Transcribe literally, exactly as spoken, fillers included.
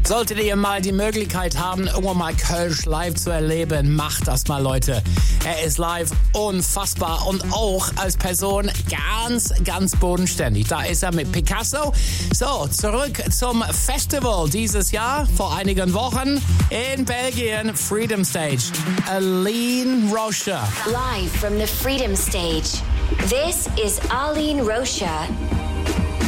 Solltet ihr mal die Möglichkeit haben, irgendwann mal Kölsch live zu erleben, macht das mal, Leute. Er ist live unfassbar und auch als Person ganz, ganz bodenständig. Da ist er mit Picasso. So, zurück zum Festival dieses Jahr, vor einigen Wochen in Belgien, Freedom Stage. Aline Rocha. Live from the Freedom Stage, this is Aline Rocha.